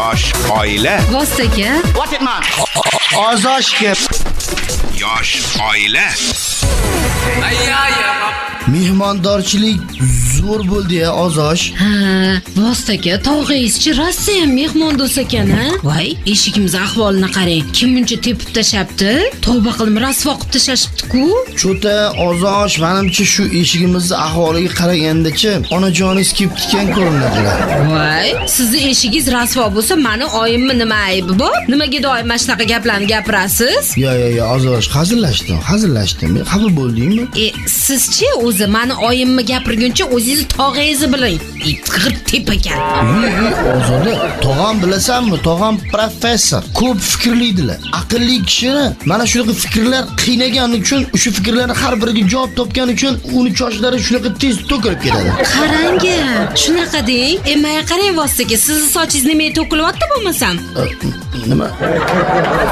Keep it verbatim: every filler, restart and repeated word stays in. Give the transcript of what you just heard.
Yosh oila. Vostaga. What it man? Ozoshga. Yosh oila. Mehmondorchilik zo'r bo'ldi-ya, Ozosh. Ha, vostaga, tog'ingizchi Rossiya ham mehmon do'st ekan-a? Voy, eshigimiz ahvolini qarang. Kim buncha tepib tashabdi? Tavba qilib rasvo qilib tashashibdi-ku. Cho'ta, Ozosh, menimcha shu eshigimizni ahvoliga qaragandacha onajoningiz kelib tikkan ko'rinadilar. Voy, sizni eshigingiz rasvo bo'lsa, meni oyimmi nima aybi bor? Nimaga doim mana shunaqa gaplarni gapirasiz? Yo, yo, yo, Ozosh, hazillashdim, hazillashdim. Xafa bo'ldingmi? E, sizchi o'zi meni oyimmi gapirguncha o'zingiz tog'ingizni biling. Itg'it tepakan. Ozoda, tog'am bilasanmi? Tog'am professor. Ko'p fikrlaydilar. Aqlli kishini mana shunaqa fikrlar qiynagani uchun, o'sha fikrlarning har biriga javob topgani uchun uni chochlari shunaqa tez to'kilib ketadi. Qarang-a, shunaqa deng. E, maya qarang vostaga, sizni sochingiz nimaga to'kilyapti bo'lmasam? Nima?